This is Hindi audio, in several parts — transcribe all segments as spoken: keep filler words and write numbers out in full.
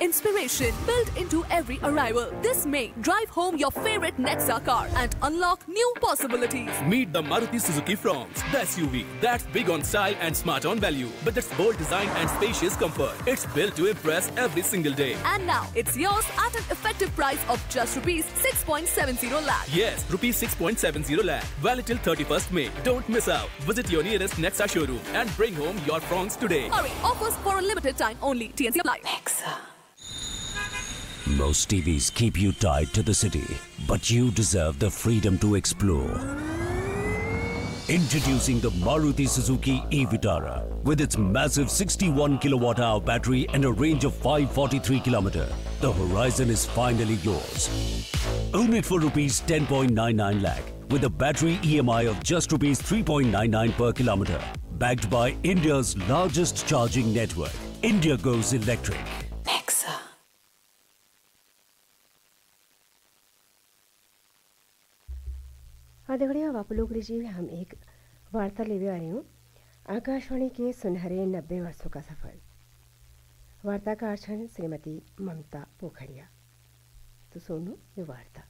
inspiration built into every arrival. This May, drive home your favorite Nexa car and unlock new possibilities. Meet the Maruti Suzuki Fronx, the S U V that's big on style and smart on value, with its bold design and spacious comfort. It's built to impress every single day. And now, it's yours at an effective price of just rupees six point seven zero lakh. Yes, rupees six point seven zero lakh. Valid till thirty-first May. Don't miss out. Visit your nearest Nexa showroom and bring home your Fronx today. Hurry, offers for a limited time only. T N C apply. Nexa. Most T Vs keep you tied to the city, but you deserve the freedom to explore. Introducing the Maruti Suzuki e-Vitara with its massive sixty-one kilowatt hour battery and a range of five hundred forty-three kilometers. The horizon is finally yours. Own it for rupees ten point nine nine lakh with a battery E M I of just rupees three point nine nine per kilometer. Backed by India's largest charging network. India goes electric. Nexa. आदरणीय वापलोग जी हम एक वार्ता लेवे आ रही हूँ आकाशवाणी के सुनहरे नब्बे वर्षों का सफर। वार्ताकार छन श्रीमती ममता पोखरिया। तो सुनो ये वार्ता।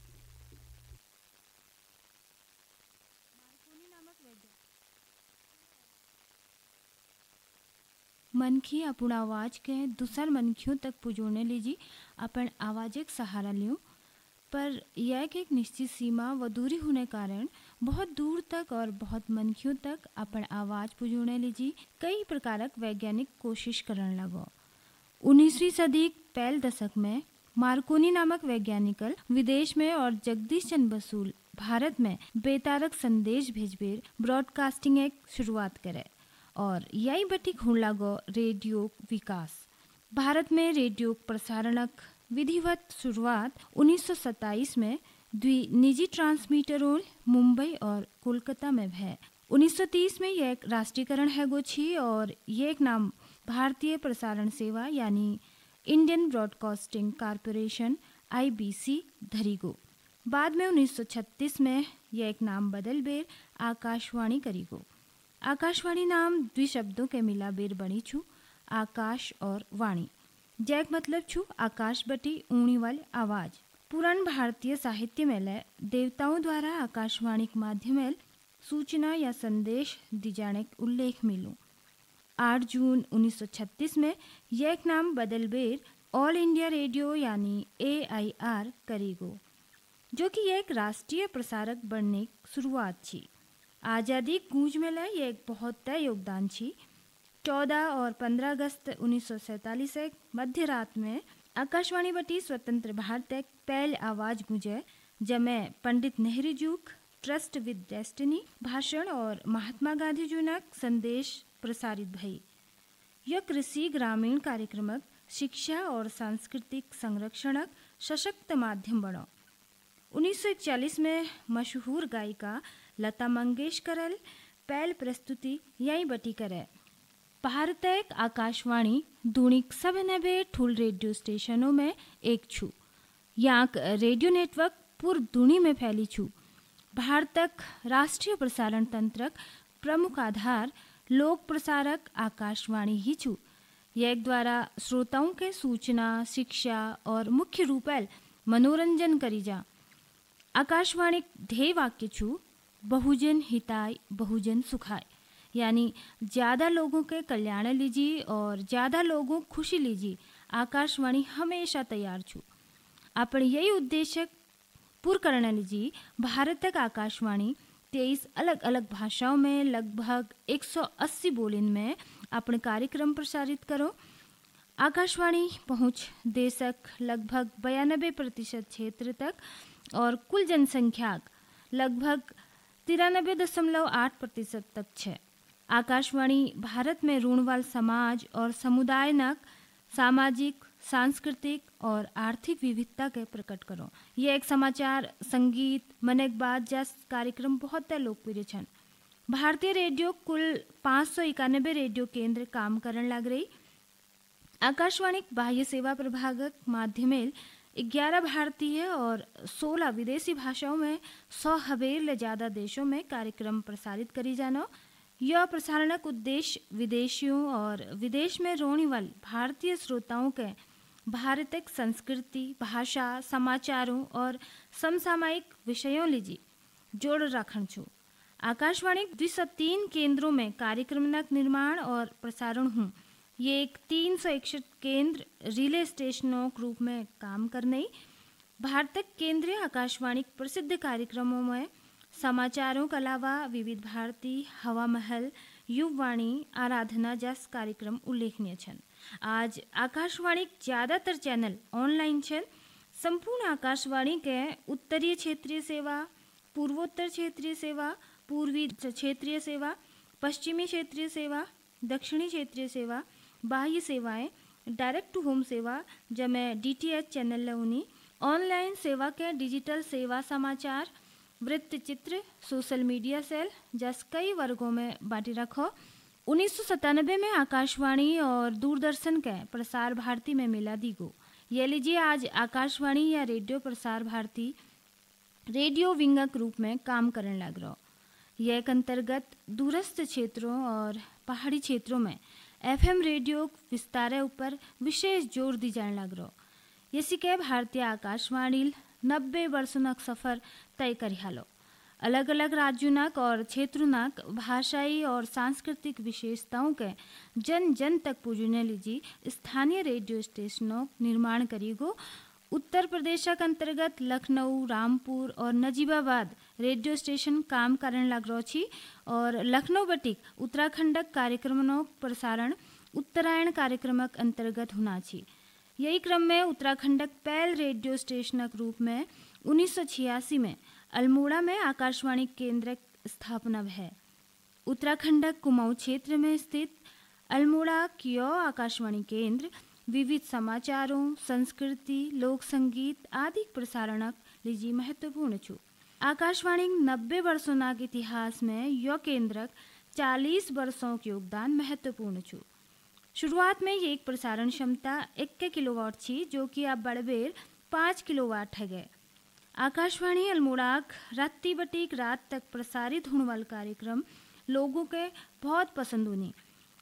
मनखी अपन आवाज के दूसर मनखियों तक पुजोने लीजी अपन आवाज एक सहारा लियो, पर यह एक निश्चित सीमा व दूरी होने कारण बहुत दूर तक और बहुत मनखियों तक अपन आवाज पुजोने लीजी कई प्रकारक वैज्ञानिक कोशिश करने लगो। उन्नीसवीं सदी पहल दशक में मार्कोनी नामक वैज्ञानिकल विदेश में और जगदीश चंद्र बसु भारत में बेतारक संदेश भेजबेर ब्रॉडकास्टिंग एक शुरुआत करे और यही बटी खुण लागो रेडियो विकास। भारत में रेडियो प्रसारणक विधिवत शुरुआत उन्नीस सौ सत्ताईस में द्वि निजी ट्रांसमीटरों मुंबई और कोलकाता में है। उन्नीस सौ तीस में यह एक राष्ट्रीयकरण है गोछी और यह एक नाम भारतीय प्रसारण सेवा यानी इंडियन ब्रॉडकास्टिंग कॉरपोरेशन आई बी सी धरीगो। बाद में उन्नीस सौ छत्तीस में यह एक नाम बदल बेर आकाशवाणी करीगो। आकाशवाणी नाम द्वि शब्दों के मिला बेर बनी छू आकाश और वाणी, जैक मतलब छू आकाश बटी ऊणी वाली आवाज। पुरान भारतीय साहित्य में लय देवताओं द्वारा आकाशवाणी के माध्यम सूचना या संदेश दी जाने उल्लेख मिलो। आठ जून उन्नीस सौ छत्तीस में यह एक नाम बदल बेर ऑल इंडिया रेडियो यानी ए आई आर करीगो, जो कि एक राष्ट्रीय प्रसारक बनने की शुरुआत थी। आज़ादी गूंज में लय यह एक बहुत तय योगदान थी। चौदह और पंद्रह अगस्त उन्नीस सौ सैंतालीस मध्य रात में आकाशवाणी बटी स्वतंत्र भारत एक पहल आवाज गूंजे, जमें Pandit Nehru juke trust with destiny भाषण और महात्मा गांधी जूनक संदेश प्रसारित भई। यह कृषि ग्रामीण कार्यक्रमक शिक्षा और सांस्कृतिक संरक्षणक सशक्त माध्यम बनो। उन्नीस सौ इकतालीस में मशहूर गायिका लता मंगेशकर पहल प्रस्तुति यही बटी करे। भारत एक आकाशवाणी दुनिक सब नबे ठुल रेडियो स्टेशनों में एक छू। यहाँ रेडियो नेटवर्क पूर्व दुनी में फैली छू। भारतक राष्ट्रीय प्रसारण तंत्रक प्रमुख आधार लोक प्रसारक आकाशवाणी ही छू। यह द्वारा श्रोताओं के सूचना शिक्षा और मुख्य रूपल मनोरंजन करी जा। आकाशवाणी ध्येय वाक्य छू बहुजन हिताय बहुजन सुखाय, यानी ज़्यादा लोगों के कल्याण लीजिए और ज़्यादा लोगों खुशी लीजिए। आकाशवाणी हमेशा तैयार छू। अपन यही उद्देश्य पूर्ण करने लीजिए भारत तक आकाशवाणी तेईस अलग अलग भाषाओं में लगभग एक सौ अस्सी बोलिन में अपने कार्यक्रम प्रसारित करो। आकाशवाणी पहुँच देशक लगभग बयानबे प्रतिशत क्षेत्र तक और कुल जनसंख्या लगभग तिरानबे दशमलव आठ प्रतिशत तक है। आकाशवाणी भारत में ऋणवाल समाज और समुदाय नक सामाजिक सांस्कृतिक और आर्थिक विविधता के प्रकट करो। ये एक समाचार संगीत मनकबाद जैस कार्यक्रम बहुत लोकप्रिय छन। भारतीय रेडियो कुल पाँच सौ इक्यानबे रेडियो केंद्र काम करने लग रही। आकाशवाणी बाह्य सेवा प्रभागक माध्यमेल ग्यारह भारतीय और सोलह विदेशी भाषाओं में सौ हबेर ले ज़्यादा देशों में कार्यक्रम प्रसारित करी जानो। यह प्रसारणक उद्देश्य विदेशियों और विदेश में रोने वाले भारतीय श्रोताओं के भारतक संस्कृति, भाषा, समाचारों और समसामयिक विषयों लीजी जोड़ रखन छू। आकाशवाणी दो सौ तीन केंद्रों में कार्यक्रमक निर्माण और प्रसारण हूँ। ये एक तीन सौ इकसठ केंद्र रिले स्टेशनों के रूप में काम करने भारतक केंद्रीय आकाशवाणी प्रसिद्ध कार्यक्रमों में समाचारों के अलावा विविध भारती, हवा महल, युववाणी, आराधना जैसे कार्यक्रम उल्लेखनीय छन। आज आकाशवाणी ज़्यादातर चैनल ऑनलाइन छन। संपूर्ण आकाशवाणी के उत्तरीय क्षेत्रीय सेवा, पूर्वोत्तर क्षेत्रीय सेवा, पूर्वी क्षेत्रीय सेवा, पश्चिमी क्षेत्रीय सेवा, दक्षिणी क्षेत्रीय सेवा, बाह्य सेवाएं, डायरेक्ट टू होम सेवा जमें डीटीएच चैनल उन्हीं, ऑनलाइन सेवा के डिजिटल सेवा, समाचार, वृत्त चित्र, सोशल मीडिया सेल जैसे कई वर्गों में बांटी रखो। उन्नीस सौ सत्तानबे में आकाशवाणी और दूरदर्शन के प्रसार भारती में मिला दीगो। ये लीजिए आज आकाशवाणी या रेडियो प्रसार भारती रेडियो विंगक रूप में काम करने लग रहा। यह एक अंतर्गत दूरस्थ क्षेत्रों और पहाड़ी क्षेत्रों में एफएम रेडियो विस्तार ऊपर विशेष जोर दी जाने लग रहा। इसी के भारतीय आकाशवाणी नब्बे वर्षों सफर तय कर हालो। अलग अलग राज्यों और क्षेत्रों भाषाई और सांस्कृतिक विशेषताओं के जन जन तक पहुँचने लीजी स्थानीय रेडियो स्टेशनों निर्माण करीगो। उत्तर प्रदेश के अंतर्गत लखनऊ, रामपुर और नजीबाबाद रेडियो स्टेशन काम करने लग रहा छी और लखनऊ बटिक उत्तराखंडक कार्यक्रमों प्रसारण उत्तरायण कार्यक्रमक अंतर्गत होना छी। यही क्रम में उत्तराखंडक पहल रेडियो स्टेशन के रूप में उन्नीस सौ छियासी में अल्मोड़ा में आकाशवाणी केंद्र स्थापना है। उत्तराखंडक कुमाऊं क्षेत्र में स्थित अल्मोड़ा कियो आकाशवाणी केंद्र विविध समाचारों, संस्कृति, लोक संगीत आदि प्रसारणक लीजी महत्वपूर्ण छू। आकाशवाणी नब्बे वर्षों नाग इतिहास में यह केंद्रक चालीस वर्षों के योगदान महत्वपूर्ण छू। शुरुआत में ये एक प्रसारण क्षमता इक्के किलोवाट थी जो कि अब बढ़बेर पाँच किलोवाट है गए। आकाशवाणी अल्मोड़ाक रात्रि बटीक रात तक प्रसारित होने वाला कार्यक्रम लोगों के बहुत पसंद होनी।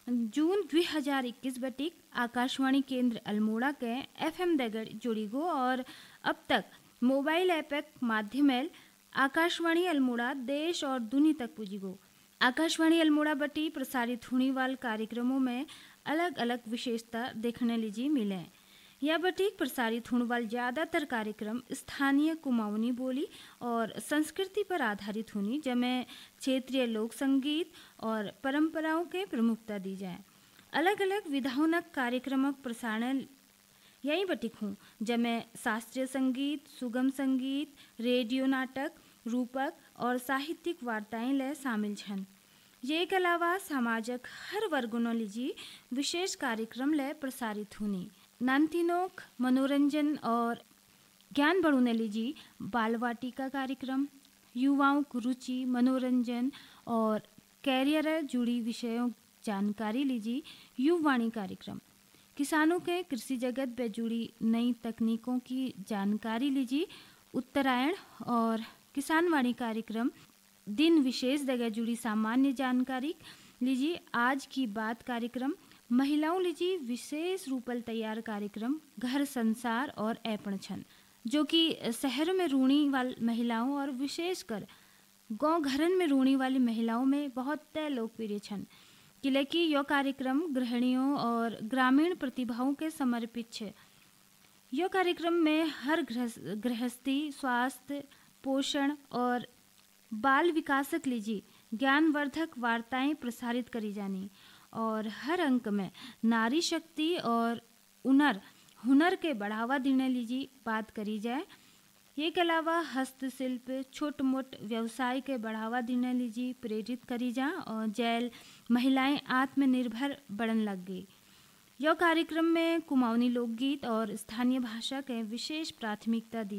जून दो हज़ार इक्कीस बटीक आकाशवाणी केंद्र अल्मोड़ा के एफएम दगड़ जुड़ी गो और अब तक मोबाइल ऐप के माध्यम आकाशवाणी अल्मोड़ा देश और दुनिया तक पुजी गो। आकाशवाणी अल्मोड़ा बटी प्रसारित होने वाले कार्यक्रमों में अलग अलग विशेषता देखने लीजिए मिले। यह बटीक प्रसारित होने वाले ज़्यादातर कार्यक्रम स्थानीय कुमाऊनी बोली और संस्कृति पर आधारित होनी जिनमें क्षेत्रीय लोक संगीत और परंपराओं के प्रमुखता दी जाए। अलग अलग विधाओं कार्यक्रमक प्रसारण यही बटीक हूँ जिनमें शास्त्रीय संगीत, सुगम संगीत, रेडियो नाटक, रूपक और साहित्यिक वार्ताएं ले शामिल छन। ये के अलावा समाजक हर वर्गों लीजी विशेष कार्यक्रम ले प्रसारित होनी। नानतीनोक मनोरंजन और ज्ञान बढ़ाने लीजी बाल वाटिका कार्यक्रम, युवाओं को रुचि, मनोरंजन और कैरियर जुड़ी विषयों जानकारी लीजी युवाणी कार्यक्रम, किसानों के कृषि जगत में जुड़ी नई तकनीकों की जानकारी लीजी उत्तरायण और किसानवाणी कार्यक्रम, दिन विशेष जगह जुड़ी सामान्य जानकारी लीजिए आज की बात कार्यक्रम, महिलाओं लीजिए विशेष रूपल तैयार कार्यक्रम घर संसार और ऐपण छन जो कि शहरों में रूणी वाली महिलाओं और विशेषकर गांव घरन में रूणी वाली महिलाओं में बहुत तय लोकप्रिय छन कि यह कार्यक्रम गृहिणियों और ग्रामीण प्रतिभाओं के समर्पित है। यह कार्यक्रम में हर गृहस्थी, स्वास्थ्य, पोषण और बाल विकासक लीजिए ज्ञानवर्धक वार्ताएं प्रसारित करी जानी और हर अंक में नारी शक्ति और हुनर हुनर के बढ़ावा देने लीजिए बात करी जाए। ये के अलावा हस्तशिल्प, छोट मोट व्यवसाय के बढ़ावा देने लीजिए प्रेरित करी जा और जैल महिलाएं आत्मनिर्भर बढ़न लग गई। यह कार्यक्रम में कुमाऊनी लोकगीत और स्थानीय भाषा के विशेष प्राथमिकता दी